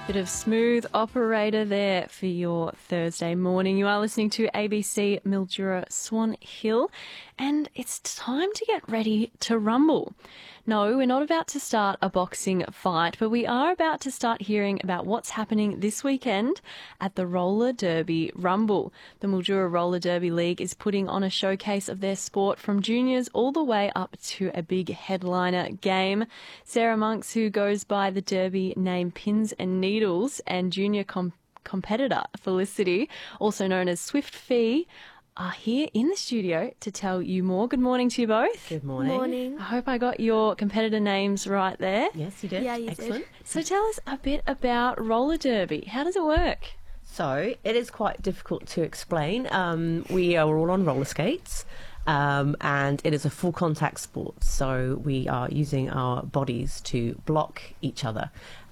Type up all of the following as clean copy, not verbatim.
Bit of smooth operator there for your Thursday morning. You are listening to ABC Mildura Swan Hill, and it's time to get ready to rumble. No, we're not about to start a boxing fight, but we are about to start hearing about what's happening this weekend at the Roller Derby Rumble. The Mildura Roller Derby League is putting on a showcase of their sport from juniors all the way up to a big headliner game. Sarah Monks, who goes by the Derby name Pins and Needles, and junior competitor Felicity, also known as Swift Fee, are here in the studio to tell you more. Good morning to you both. Good morning. Morning. I hope I got your competitor names right there. Yes, you did. Yeah, you Excellent. did. So tell us a bit about roller derby. How does it work? So it is quite difficult to explain. We are all on roller skates, and it is a full contact sport. So we are using our bodies to block each other.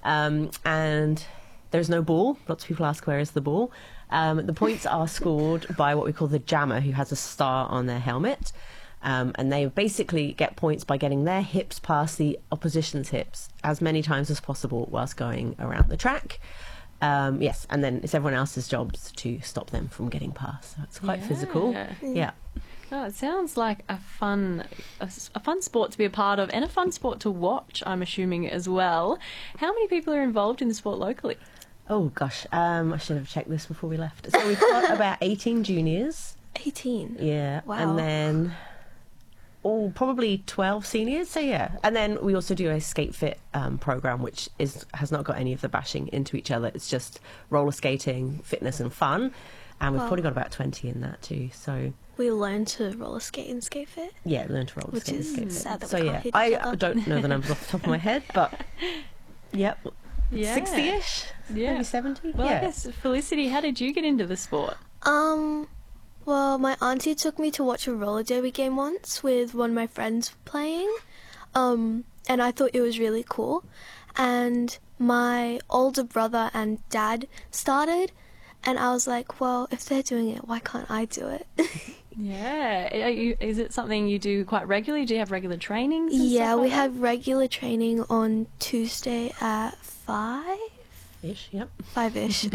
And there's no ball. Lots of people ask, where is the ball? The points are scored by what we call the jammer, who has a star on their helmet. And they basically get points by getting their hips past the opposition's hips as many times as possible whilst going around the track. Yes, and then it's everyone else's jobs to stop them from getting past. So it's quite physical. Yeah. Oh, it sounds like a fun sport to be a part of, and a fun sport to watch, I'm assuming, as well. How many people are involved in the sport locally? Oh, gosh. I should have checked this before we left. So we've got about 18 juniors. 18. Yeah. Wow. And then probably 12 seniors. So, yeah. And then we also do a skate fit program, which has not got any of the bashing into each other. It's just roller skating, fitness and fun. And we've probably got about 20 in that too. So We learn to roller skate and skate fit. yeah, learn to roller Which skate and is skate fit. sad that we So can't yeah, hit each I other. don't know the numbers off the top of my head, but yep, Yeah. 60-ish, Yeah. maybe 70. Well, yeah. I guess, Felicity, how did you get into the sport? Well, my auntie took me to watch a roller derby game once with one of my friends playing, and I thought it was really cool. And my older brother and dad started, and I was like, well, if they're doing it, why can't I do it? Yeah. Is it something you do quite regularly? Do you have regular trainings? And Yeah, stuff we like that? have regular training on Tuesday at 5? Ish, yep. 5-ish.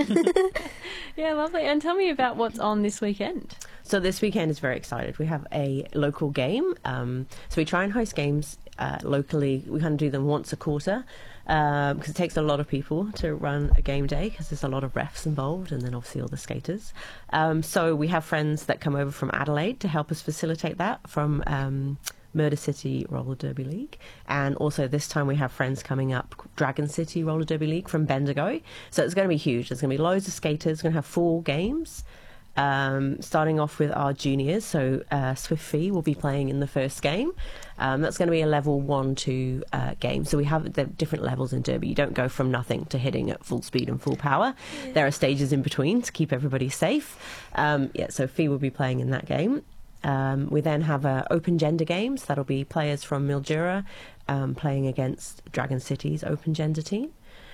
Yeah, lovely. And tell me about what's on this weekend. So this weekend is very excited. We have a local game. So we try and host games locally. We kind of do them once a quarter because it takes a lot of people to run a game day because there's a lot of refs involved and then obviously all the skaters. So we have friends that come over from Adelaide to help us facilitate that from Murder City Roller Derby League. And also this time we have friends coming up, Dragon City Roller Derby League from Bendigo. So it's going to be huge. There's going to be loads of skaters. We're going to have 4 games. Starting off with our juniors, so Swift Fee will be playing in the first game. That's going to be a level 1-2 game. So we have the different levels in Derby. You don't go from nothing to hitting at full speed and full power. Yeah. There are stages in between to keep everybody safe. So Fee will be playing in that game. We then have open gender games. That'll be players from Mildura playing against Dragon City's open gender team.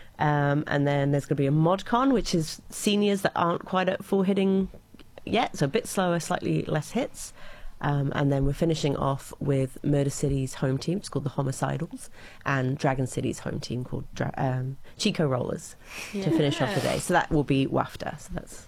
And then there's going to be a ModCon, which is seniors that aren't quite at full hitting yet, so a bit slower, slightly less hits. And then we're finishing off with Murder City's home team, it's called the Homicidals, and Dragon City's home team called Chico Rollers to finish off the day. So that will be WAFTA. So that's,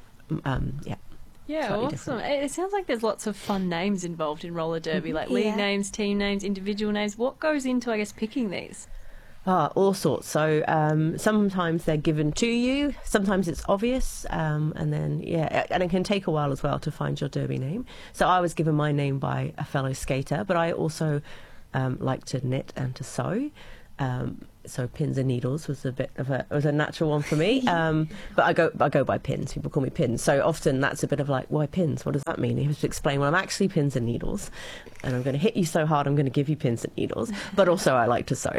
Yeah, awesome. Different. It sounds like there's lots of fun names involved in roller derby, like league names, team names, individual names. What goes into, I guess, picking these? All sorts. So sometimes they're given to you, sometimes it's obvious, and then, and it can take a while as well to find your derby name. So I was given my name by a fellow skater, but I also like to knit and to sew. So Pins and Needles was a natural one for me. But I go by Pins. People call me Pins. So often that's a bit of like, why Pins? What does that mean? You have to explain, well, I'm actually Pins and Needles, and I'm going to hit you so hard I'm going to give you pins and needles. But also I like to sew.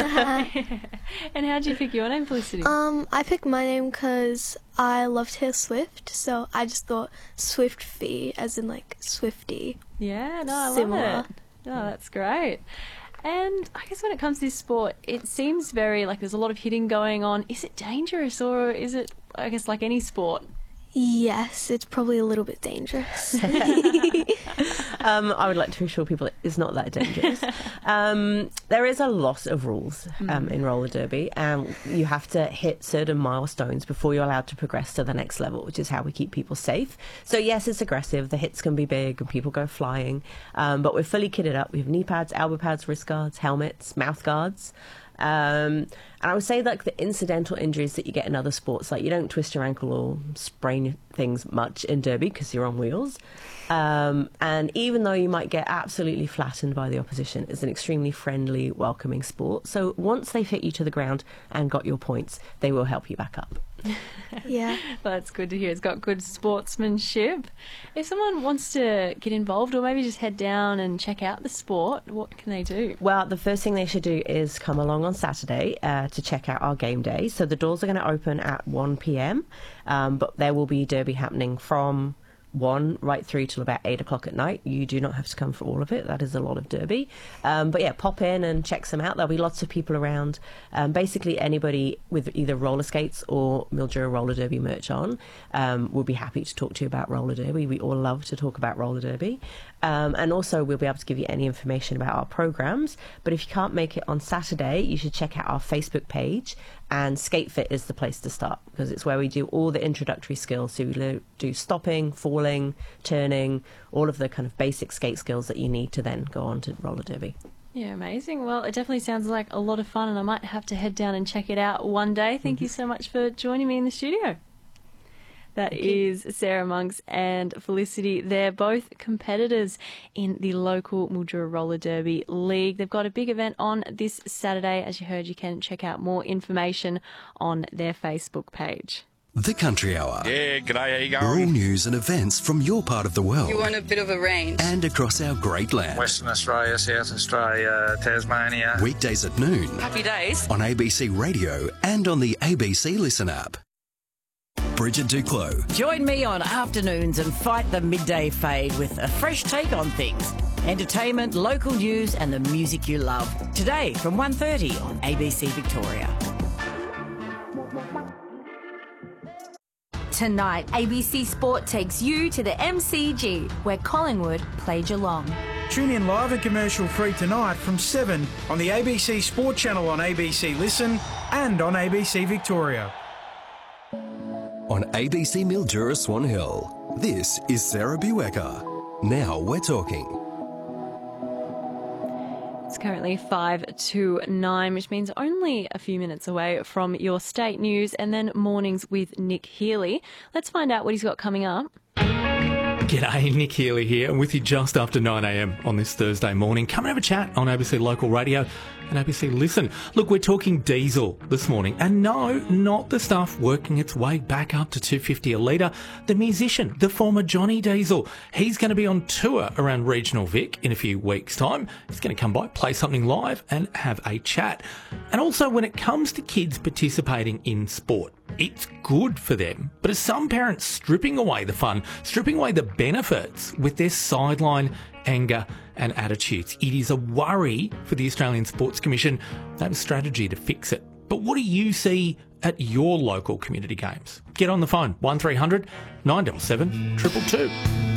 And how did you pick your name, Felicity? I picked my name because I loved Taylor Swift, so I just thought Swift Fee, as in like Swiftie. Yeah, no, I Similar. love it. Oh, that's great. And I guess when it comes to this sport, it seems very, like, there's a lot of hitting going on. Is it dangerous, or is it, I guess, like any sport? Yes, it's probably a little bit dangerous. I would like to assure people it is not that dangerous. There is a lot of rules in roller derby, and you have to hit certain milestones before you're allowed to progress to the next level, which is how we keep people safe. So yes, it's aggressive. The hits can be big and people go flying, but we're fully kitted up. We have knee pads, elbow pads, wrist guards, helmets, mouth guards. And I would say like the incidental injuries that you get in other sports, like you don't twist your ankle or sprain things much in derby because you're on wheels. And even though you might get absolutely flattened by the opposition, it's an extremely friendly, welcoming sport. So once they've hit you to the ground and got your points, they will help you back up. Yeah. Well, that's good to hear. It's got good sportsmanship. If someone wants to get involved or maybe just head down and check out the sport, what can they do? Well, the first thing they should do is come along on Saturday to check out our game day. So the doors are going to open at 1 p.m, but there will be derby happening from 1 right through till about 8 o'clock at night. You do not have to come for all of it. That is a lot of derby. But yeah, pop in and check some out. There'll be lots of people around. Basically, anybody with either roller skates or Mildura roller derby merch on will be happy to talk to you about roller derby. We all love to talk about roller derby. And also, we'll be able to give you any information about our programs. But if you can't make it on Saturday, you should check out our Facebook page. And SkateFit is the place to start because it's where we do all the introductory skills. So we do stopping, falling, turning, all of the kind of basic skate skills that you need to then go on to roller derby. Yeah, amazing. Well, it definitely sounds like a lot of fun and I might have to head down and check it out one day. Thank you so much for joining me in the studio. That is Sarah Monks and Felicity. They're both competitors in the local Mildura Roller Derby League. They've got a big event on this Saturday. As you heard, you can check out more information on their Facebook page. The Country Hour. Yeah, g'day, how you All going? news and events from your part of the world. You want a bit of a range. And across our great land. Western Australia, South Australia, Tasmania. Weekdays at noon. Happy days. On ABC Radio and on the ABC Listen app. Bridget Duclos. Join me on afternoons and fight the midday fade with a fresh take on things. Entertainment, local news and the music you love. Today from 1:30 on ABC Victoria. Tonight, ABC Sport takes you to the MCG, where Collingwood play Geelong. Tune in live and commercial free tonight from 7 on the ABC Sport channel on ABC Listen and on ABC Victoria. On ABC Mildura Swan Hill, this is Sarah Buecker. Now we're talking. It's currently 5 to 9, which means only a few minutes away from your state news and then mornings with Nick Healy. Let's find out what he's got coming up. G'day, Nick Healy here, and with you just after 9 a.m. on this Thursday morning. Come and have a chat on ABC Local Radio and ABC Listen. Look, we're talking diesel this morning, and no, not the stuff working its way back up to $2.50 a litre. The musician, the former Johnny Diesel, he's going to be on tour around Regional Vic in a few weeks' time. He's going to come by, play something live and have a chat. And also, when it comes to kids participating in sport, it's good for them, but are some parents stripping away the fun, stripping away the benefits with their sideline anger and attitudes? It is a worry for the Australian Sports Commission. They have a strategy to fix it. But what do you see at your local community games? Get on the phone, 1300 977 222.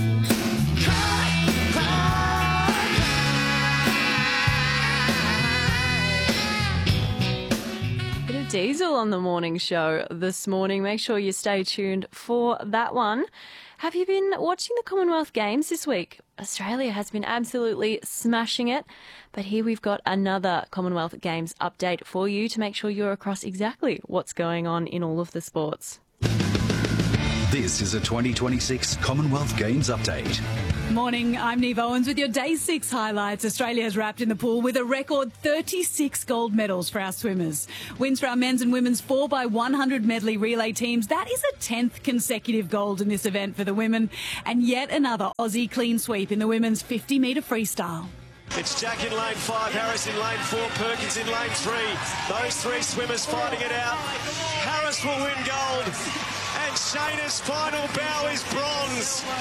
Diesel on the morning show this morning. Make sure you stay tuned for that one. Have you been watching the Commonwealth Games this week? Australia has been absolutely smashing it. But here we've got another Commonwealth Games update for you to make sure you're across exactly what's going on in all of the sports. This is a 2026 Commonwealth Games update. Morning, I'm Neve Owens with your Day 6 highlights. Australia has wrapped in the pool with a record 36 gold medals for our swimmers. Wins for our men's and women's 4x100 medley relay teams. That is a 10th consecutive gold in this event for the women. And yet another Aussie clean sweep in the women's 50-metre freestyle. It's Jack in lane 5, Harris in lane 4, Perkins in lane 3. Those three swimmers fighting it out. Harris will win gold. And Shayna's final bow is bronze.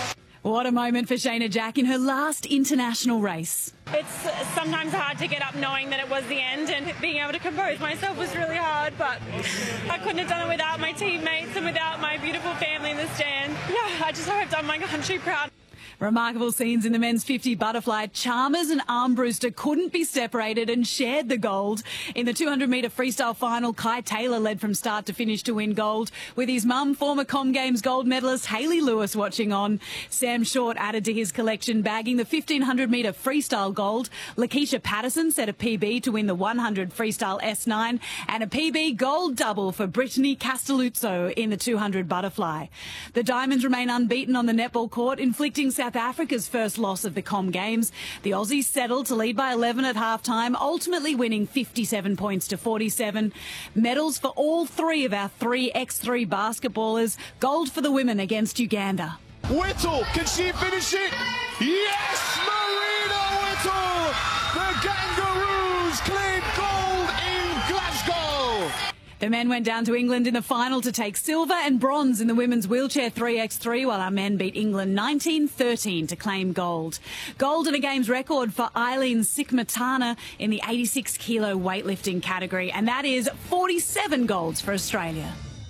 What a moment for Shayna Jack in her last international race. It's sometimes hard to get up knowing that it was the end, and being able to compose myself was really hard, but I couldn't have done it without my teammates and without my beautiful family in the stand. Yeah, I just hope I've done my country proud. Remarkable scenes in the men's 50 butterfly. Chalmers and Armbruster couldn't be separated and shared the gold. In the 200-metre freestyle final, Kai Taylor led from start to finish to win gold, with his mum, former Com Games gold medalist Hayley Lewis, watching on. Sam Short added to his collection, bagging the 1,500-metre freestyle gold. Lakeisha Patterson set a PB to win the 100 freestyle S9, and a PB gold double for Brittany Castelluzzo in the 200 butterfly. The Diamonds remain unbeaten on the netball court, inflicting South Africa's first loss of the Com Games. The Aussies settled to lead by 11 at half-time, ultimately winning 57 points to 47. Medals for all three of our 3x3 basketballers. Gold for the women against Uganda. Whittle, can she finish it? Yes, Marina Whittle! The Kangaroos claim gold in Glasgow! The men went down to England in the final to take silver and bronze in the women's wheelchair 3x3, while our men beat England 19-13 to claim gold. Gold and a games record for Eileen Sikmatana in the 86-kilo weightlifting category, and that is 47 golds for Australia.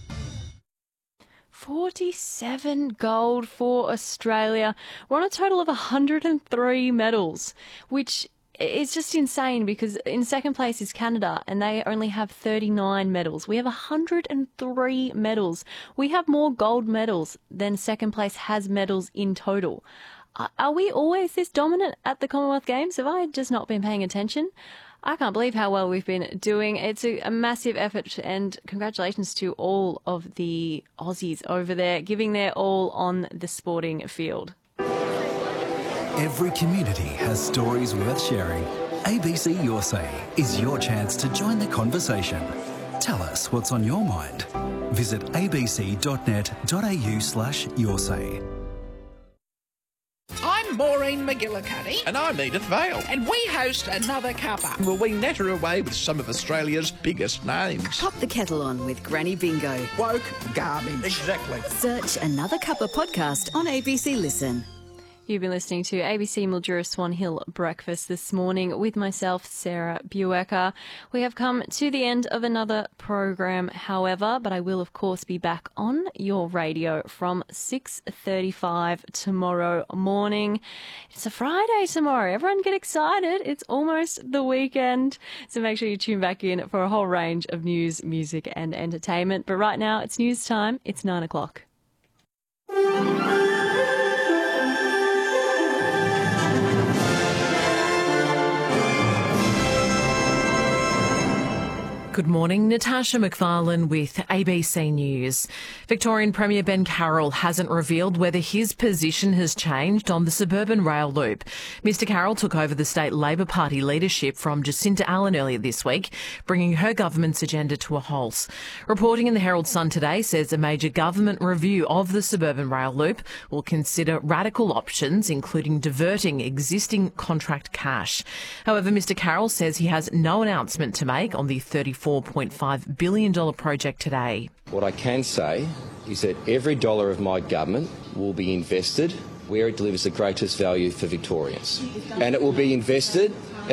47 gold for Australia. We're on a total of 103 medals, which is just insane because in second place is Canada and they only have 39 medals. We have 103 medals. We have more gold medals than second place has medals in total. Are we always this dominant at the Commonwealth Games? Have I just not been paying attention? I can't believe how well we've been doing. It's a massive effort, and congratulations to all of the Aussies over there giving their all on the sporting field. Every community has stories worth sharing. ABC Your Say is your chance to join the conversation. Tell us what's on your mind. Visit abc.net.au/yoursay. I'm Maureen McGillicuddy. And I'm Edith Vale. And we host Another Cuppa. Well, we natter away with some of Australia's biggest names. Pop the kettle on with Granny Bingo. Woke garbage. Exactly. Search Another Cuppa podcast on ABC Listen. You've been listening to ABC Mildura Swan Hill Breakfast this morning with myself, Sarah Buecker. We have come to the end of another program, however, but I will, of course, be back on your radio from 6:35 tomorrow morning. It's a Friday tomorrow. Everyone get excited. It's almost the weekend. So make sure you tune back in for a whole range of news, music and entertainment. But right now, it's news time. It's 9 o'clock. Good morning, Natasha McFarlane with ABC News. Victorian Premier Ben Carroll hasn't revealed whether his position has changed on the suburban rail loop. Mr Carroll took over the state Labor Party leadership from Jacinta Allen earlier this week, bringing her government's agenda to a halt. Reporting in the Herald Sun today says a major government review of the suburban rail loop will consider radical options, including diverting existing contract cash. However, Mr Carroll says he has no announcement to make on the $34.5 billion project today. What I can say is that every dollar of my government will be invested where it delivers the greatest value for Victorians. And it will be invested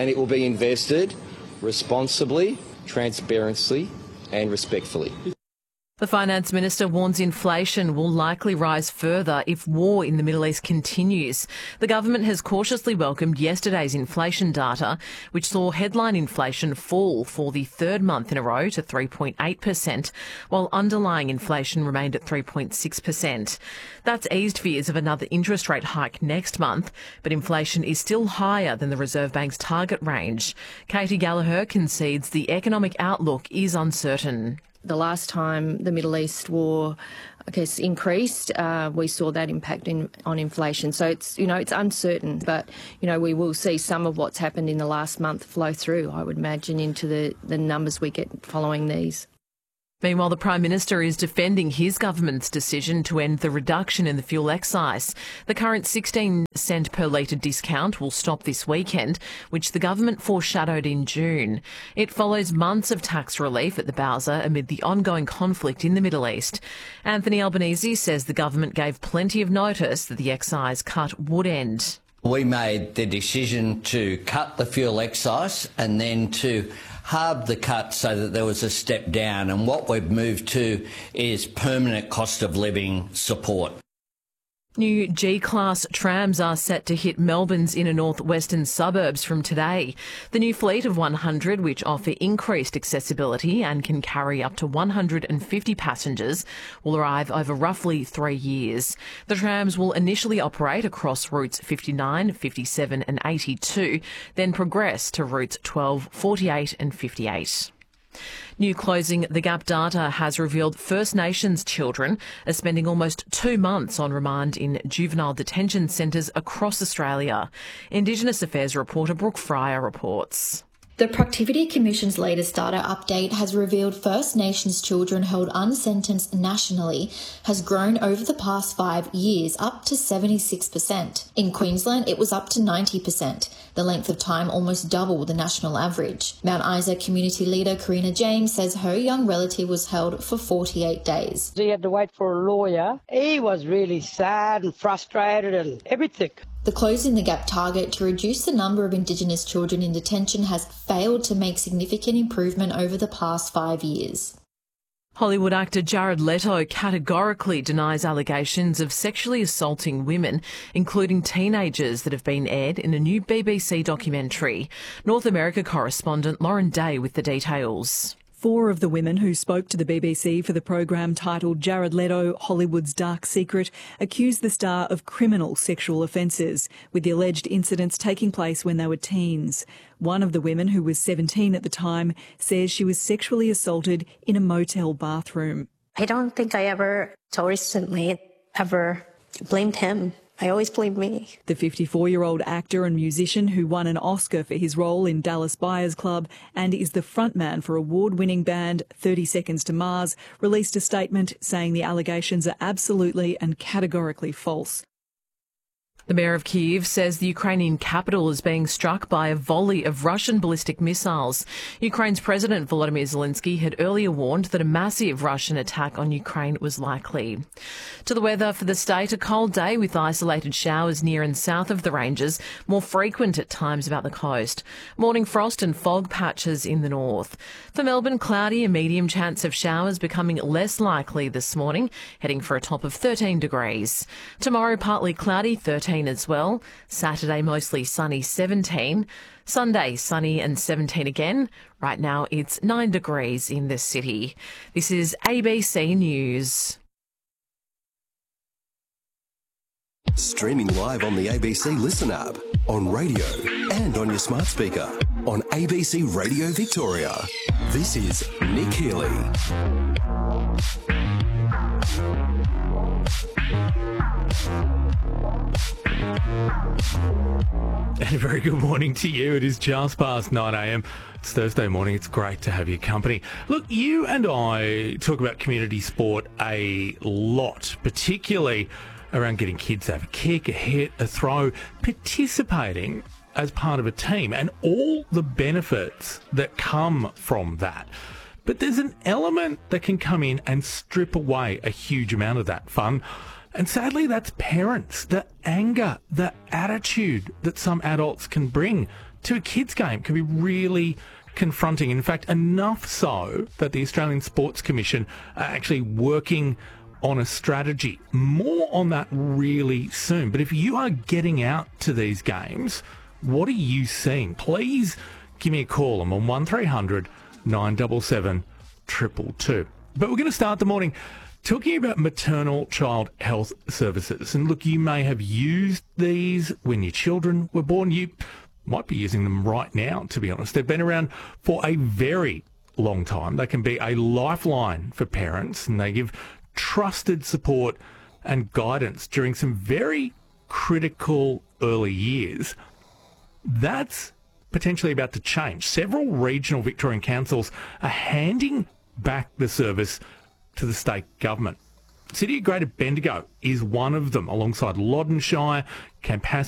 responsibly, transparently and respectfully. The Finance Minister warns inflation will likely rise further if war in the Middle East continues. The government has cautiously welcomed yesterday's inflation data, which saw headline inflation fall for the third month in a row to 3.8%, while underlying inflation remained at 3.6%. That's eased fears of another interest rate hike next month, but inflation is still higher than the Reserve Bank's target range. Katie Gallagher concedes the economic outlook is uncertain. The last time the Middle East war, I guess, increased, we saw that impact on inflation. So it's uncertain, but, we will see some of what's happened in the last month flow through, I would imagine, into the numbers we get following these. Meanwhile, the Prime Minister is defending his government's decision to end the reduction in the fuel excise. The current 16-cent per litre discount will stop this weekend, which the government foreshadowed in June. It follows months of tax relief at the Bowser amid the ongoing conflict in the Middle East. Anthony Albanese says the government gave plenty of notice that the excise cut would end. We made the decision to cut the fuel excise and then to halve the cut so that there was a step down, and what we've moved to is permanent cost of living support. New G-Class trams are set to hit Melbourne's inner northwestern suburbs from today. The new fleet of 100, which offer increased accessibility and can carry up to 150 passengers, will arrive over roughly 3 years. The trams will initially operate across routes 59, 57 and 82, then progress to routes 12, 48 and 58. New Closing the Gap data has revealed First Nations children are spending almost 2 months on remand in juvenile detention centres across Australia. Indigenous Affairs reporter Brooke Fryer reports. The Productivity Commission's latest data update has revealed First Nations children held unsentenced nationally has grown over the past 5 years, up to 76%. In Queensland, it was up to 90%, the length of time almost double the national average. Mount Isa community leader Karina James says her young relative was held for 48 days. He had to wait for a lawyer. He was really sad and frustrated and everything. The Closing the Gap target to reduce the number of Indigenous children in detention has failed to make significant improvement over the past 5 years. Hollywood actor Jared Leto categorically denies allegations of sexually assaulting women, including teenagers, that have been aired in a new BBC documentary. North America correspondent Lauren Day with the details. 4 of the women who spoke to the BBC for the program titled Jared Leto, Hollywood's Dark Secret, accused the star of criminal sexual offences, with the alleged incidents taking place when they were teens. One of the women, who was 17 at the time, says she was sexually assaulted in a motel bathroom. I don't think I ever, till recently, ever blamed him. I always blame me. The 54-year-old actor and musician, who won an Oscar for his role in Dallas Buyers Club and is the frontman for award-winning band 30 Seconds to Mars, released a statement saying the allegations are absolutely and categorically false. The mayor of Kyiv says the Ukrainian capital is being struck by a volley of Russian ballistic missiles. Ukraine's President Volodymyr Zelensky had earlier warned that a massive Russian attack on Ukraine was likely. To the weather for the state, a cold day with isolated showers near and south of the ranges, more frequent at times about the coast. Morning frost and fog patches in the north. For Melbourne, cloudy, a medium chance of showers becoming less likely this morning, heading for a top of 13 degrees. Tomorrow, partly cloudy, 13 as well. Saturday, mostly sunny, 17. Sunday, sunny and 17 again. Right now, it's 9 degrees in the city. This is ABC News. Streaming live on the ABC Listen app, on radio and on your smart speaker, on ABC Radio Victoria. This is Nick Healy. And a very good morning to you. It is just past 9 a.m. It's Thursday morning. It's great to have your company. Look, you and I talk about community sport a lot, particularly around getting kids to have a kick, a hit, a throw, participating as part of a team and all the benefits that come from that. But there's an element that can come in and strip away a huge amount of that fun. And sadly, that's parents. The anger, the attitude that some adults can bring to a kids' game can be really confronting. In fact, enough so that the Australian Sports Commission are actually working on a strategy. More on that really soon. But if you are getting out to these games, what are you seeing? Please give me a call. I'm on 1300 977 222. But we're going to start the morning talking about maternal child health services. And look, you may have used these when your children were born. You might be using them right now, to be honest. They've been around for a very long time. They can be a lifeline for parents, and they give trusted support and guidance during some very critical early years. That's potentially about to change. Several regional Victorian councils are handing back the service to the state government. City of Greater Bendigo is one of them, alongside Loddon Shire, Camp Hasp